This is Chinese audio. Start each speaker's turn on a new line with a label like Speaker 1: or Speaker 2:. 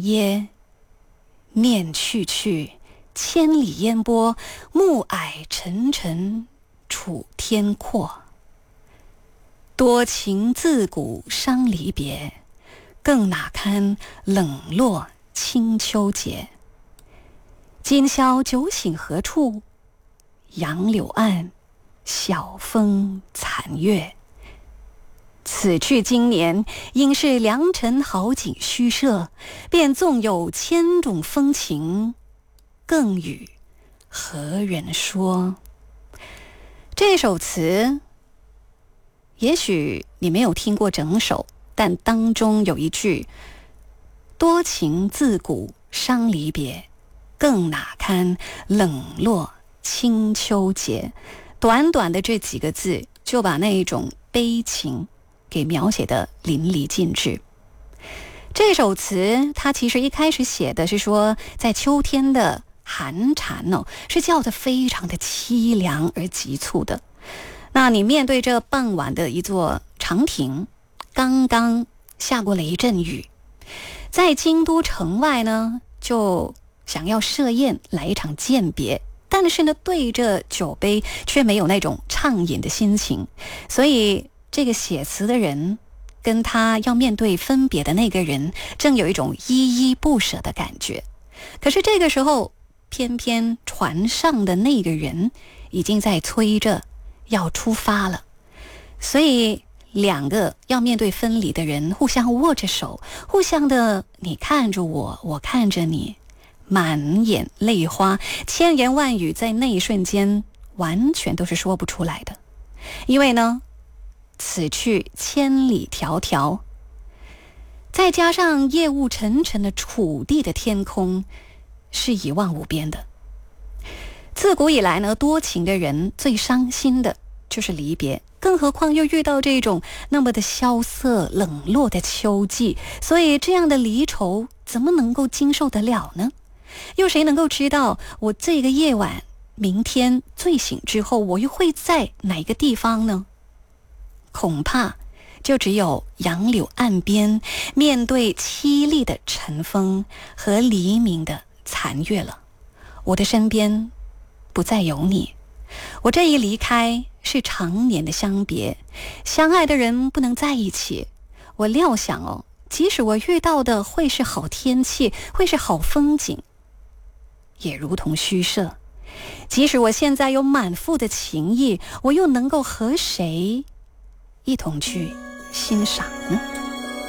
Speaker 1: 耶，念去去，千里烟波，暮霭沉沉楚天阔。多情自古伤离别，更哪堪冷落清秋节。今宵酒醒何处？杨柳岸，晓风残月。此去经年，应是良辰好景虚设，便纵有千种风情，更与何人说？这首词也许你没有听过整首，但当中有一句多情自古伤离别，更哪堪冷落清秋节。短短的这几个字就把那种悲情给描写得淋漓尽致。这首词它其实一开始写的是说，在秋天的寒蝉是叫得非常的凄凉而急促的。那你面对这傍晚的一座长亭，刚刚下过雷阵雨，在京都城外呢，就想要设宴来一场饯别，但是呢，对着酒杯却没有那种畅饮的心情，所以这个写词的人跟他要面对分别的那个人正有一种依依不舍的感觉。可是这个时候，偏偏船上的那个人已经在催着要出发了，所以两个要面对分离的人互相握着手，互相的你看着我，我看着你，满眼泪花，千言万语在那一瞬间完全都是说不出来的。因为呢，此去千里迢迢，再加上夜雾沉沉的楚地的天空是一望无边的。自古以来呢，多情的人最伤心的就是离别，更何况又遇到这种那么的萧瑟冷落的秋季，所以这样的离愁怎么能够经受得了呢？又谁能够知道我这个夜晚明天醉醒之后，我又会在哪个地方呢？恐怕就只有杨柳岸边，面对凄厉的晨风和黎明的残月了。我的身边不再有你，我这一离开是常年的相别，相爱的人不能在一起。我料想即使我遇到的会是好天气，会是好风景，也如同虚设。即使我现在有满腹的情意，我又能够和谁一同去欣赏呢？